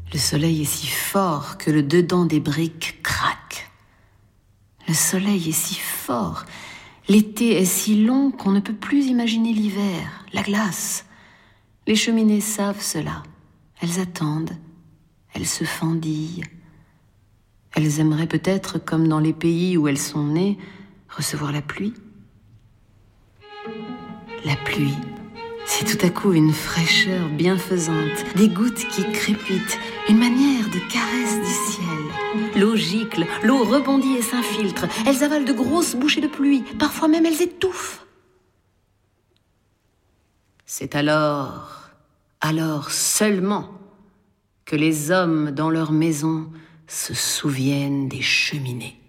Le soleil est si fort que le dedans des briques craque. Le soleil est si fort, l'été est si long qu'on ne peut plus imaginer l'hiver, la glace. Les cheminées savent cela. Elles attendent, elles se fendillent. Elles aimeraient peut-être, comme dans les pays où elles sont nées, recevoir la pluie. La pluie, c'est tout à coup une fraîcheur bienfaisante, des gouttes qui crépitent, une manière de caresse du ciel. L'eau gicle, l'eau rebondit et s'infiltre. Elles avalent de grosses bouchées de pluie, parfois même elles étouffent. C'est alors seulement, que les hommes dans leur maison se souviennent des cheminées.